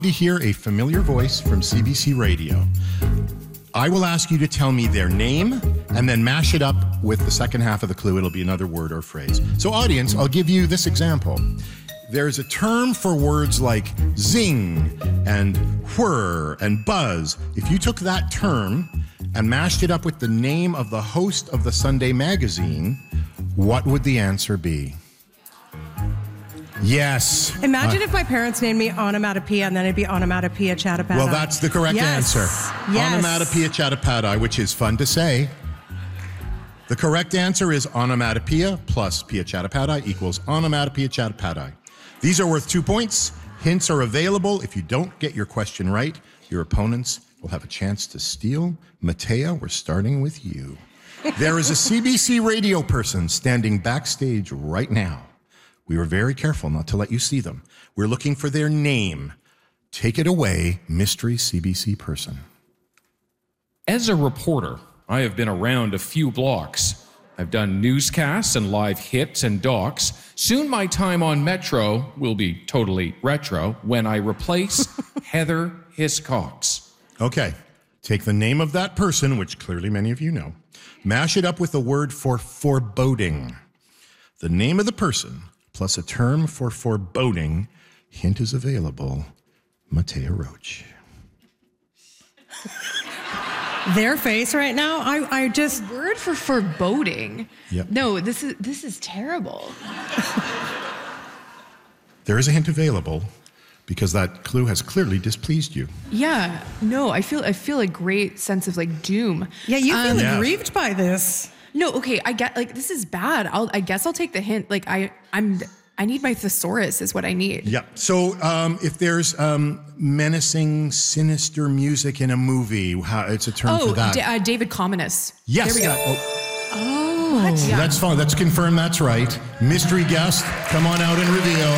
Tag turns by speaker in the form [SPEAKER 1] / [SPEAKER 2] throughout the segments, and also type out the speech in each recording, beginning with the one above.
[SPEAKER 1] To hear a familiar voice from CBC Radio. I will ask you to tell me their name and then mash it up with the second half of the clue. It'll be another word or phrase. So audience, I'll give you this example. There's a term for words like zing and whir and buzz. If you took that term and mashed it up with the name of the host of the Sunday magazine, what would the answer be? Yes.
[SPEAKER 2] Imagine if my parents named me Onomatopoeia and then it'd be Onomatopoeia Chatapata.
[SPEAKER 1] Well, that's the correct answer.
[SPEAKER 2] Yes.
[SPEAKER 1] Onomatopoeia Chatapata, which is fun to say. The correct answer is onomatopoeia plus pia chatapata equals onomatopoeia chatapata. These are worth 2 points. Hints are available. If you don't get your question right, your opponents will have a chance to steal. Matea, we're starting with you. There is a CBC radio person standing backstage right now. We were very careful not to let you see them. We're looking for their name. Take it away, mystery CBC person.
[SPEAKER 3] As a reporter, I have been around a few blocks. I've done newscasts and live hits and docs. Soon my time on Metro will be totally retro when I replace Heather Hiscox.
[SPEAKER 1] Okay, take the name of that person, which clearly many of you know, mash it up with the word for foreboding. The name of the person plus a term for foreboding. Hint is available. Matea Roach.
[SPEAKER 2] Their face right now, I just...
[SPEAKER 4] Word for foreboding?
[SPEAKER 1] Yep.
[SPEAKER 4] No, this is terrible.
[SPEAKER 1] There is a hint available because that clue has clearly displeased you.
[SPEAKER 4] Yeah, no, I feel a great sense of like doom.
[SPEAKER 2] Yeah, you feel aggrieved by this.
[SPEAKER 4] No, okay, I get like this is bad. I guess I'll take the hint. Like I need my thesaurus is what I need.
[SPEAKER 1] Yeah. So if there's menacing, sinister music in a movie, it's a term for that.
[SPEAKER 4] David Commonus.
[SPEAKER 1] Yes.
[SPEAKER 4] There we go.
[SPEAKER 2] What?
[SPEAKER 4] Yeah.
[SPEAKER 1] That's fine. Let's confirm that's right. Mystery guest, come on out and reveal.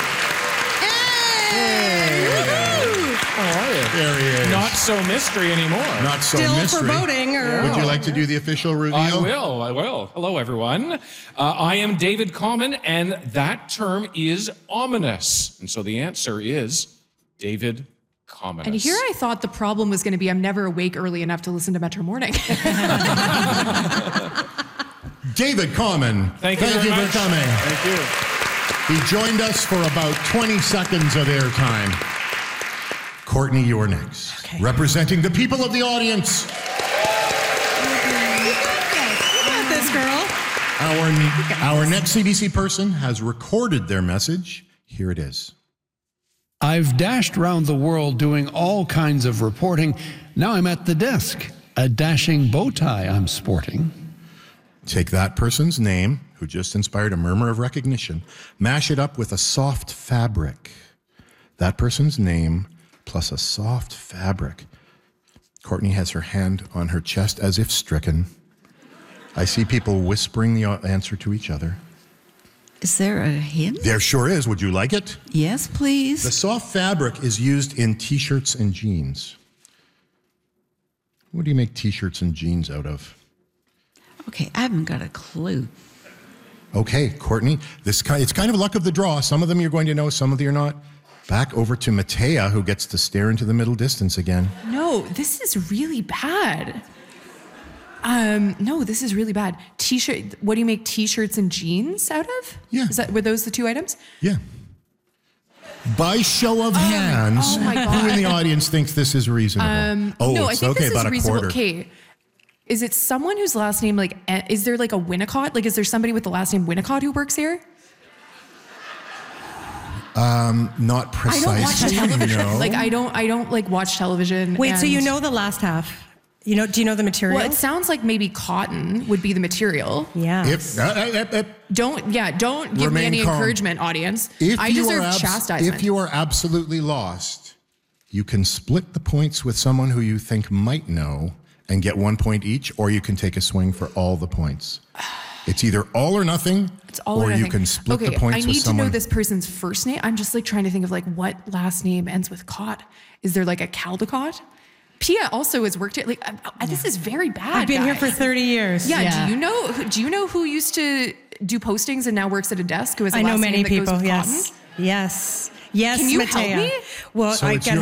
[SPEAKER 1] There he is.
[SPEAKER 3] Not so mystery anymore.
[SPEAKER 1] Not so
[SPEAKER 2] Still
[SPEAKER 1] mystery.
[SPEAKER 2] foreboding. Or...
[SPEAKER 1] Would you like to do the official reveal?
[SPEAKER 3] I will. Hello, everyone. I am David Common, and that term is ominous. And so the answer is David Commonus.
[SPEAKER 4] And here I thought the problem was going to be I'm never awake early enough to listen to Metro Morning.
[SPEAKER 1] David Common.
[SPEAKER 3] Thank you
[SPEAKER 1] for
[SPEAKER 3] much.
[SPEAKER 1] coming.
[SPEAKER 3] Thank you.
[SPEAKER 1] He joined us for about 20 seconds of airtime. Courtney, you're next.
[SPEAKER 2] Okay.
[SPEAKER 1] Representing the people of the audience.
[SPEAKER 2] You got this, girl.
[SPEAKER 1] Our next CBC person has recorded their message. Here it is.
[SPEAKER 5] I've dashed around the world doing all kinds of reporting. Now I'm at the desk. A dashing bow tie I'm sporting.
[SPEAKER 1] Take that person's name, who just inspired a murmur of recognition, mash it up with a soft fabric. That person's name plus a soft fabric. Courtney has her hand on her chest as if stricken. I see people whispering the answer to each other.
[SPEAKER 6] Is there a hint?
[SPEAKER 1] There sure is. Would you like it?
[SPEAKER 6] Yes, please.
[SPEAKER 1] The soft fabric is used in T-shirts and jeans. What do you make T-shirts and jeans out of?
[SPEAKER 6] Okay, I haven't got a clue.
[SPEAKER 1] Okay, Courtney, it's kind of luck of the draw. Some of them you're going to know, some of them you're not. Back over to Matea, who gets to stare into the middle distance again.
[SPEAKER 4] No, this is really bad. No, this is really bad. T-shirt. What do you make T-shirts and jeans out of?
[SPEAKER 1] Yeah.
[SPEAKER 4] Were those the two items?
[SPEAKER 1] Yeah. By show of hands,
[SPEAKER 4] oh my God.
[SPEAKER 1] who in the audience thinks this is reasonable?
[SPEAKER 4] No, I
[SPEAKER 1] it's
[SPEAKER 4] think
[SPEAKER 1] okay,
[SPEAKER 4] this
[SPEAKER 1] about
[SPEAKER 4] is
[SPEAKER 1] a
[SPEAKER 4] reasonable.
[SPEAKER 1] quarter.
[SPEAKER 4] Okay. Is it someone whose last name, like, is there like a Winnicott? Like, is there somebody with the last name Winnicott who works here?
[SPEAKER 1] Not precisely.
[SPEAKER 4] I don't watch television.
[SPEAKER 1] No.
[SPEAKER 4] Like, I don't like watch television.
[SPEAKER 2] Wait, so you
[SPEAKER 4] and-
[SPEAKER 2] know the last half? Do you know the material?
[SPEAKER 4] Well, it sounds like maybe cotton would be the material.
[SPEAKER 2] Yeah.
[SPEAKER 4] Don't give me any encouragement, audience. I deserve chastisement.
[SPEAKER 1] If you are absolutely lost, you can split the points with someone who you think might know and get 1 point each, or you can take a swing for all the points. It's either all or nothing,
[SPEAKER 4] It's all or
[SPEAKER 1] you
[SPEAKER 4] nothing.
[SPEAKER 1] can split
[SPEAKER 4] Okay,
[SPEAKER 1] the points
[SPEAKER 4] I
[SPEAKER 1] with
[SPEAKER 4] need
[SPEAKER 1] someone.
[SPEAKER 4] to know this person's first name. I'm just like trying to think of like what last name ends with Cott. Is there like a Caldecott? Pia also has worked at this is very bad.
[SPEAKER 2] I've been here
[SPEAKER 4] guys.
[SPEAKER 2] for 30 years.
[SPEAKER 4] Yeah. Do you know who used to do postings and now works at a desk? Who has a
[SPEAKER 2] I know
[SPEAKER 4] last
[SPEAKER 2] many
[SPEAKER 4] name that
[SPEAKER 2] people.
[SPEAKER 4] goes with
[SPEAKER 2] Yes.
[SPEAKER 4] Cotton?
[SPEAKER 2] Yes. Yes.
[SPEAKER 4] Can you
[SPEAKER 2] Matea.
[SPEAKER 4] help me?
[SPEAKER 2] Well,
[SPEAKER 1] So
[SPEAKER 2] I
[SPEAKER 1] it's
[SPEAKER 2] can
[SPEAKER 1] your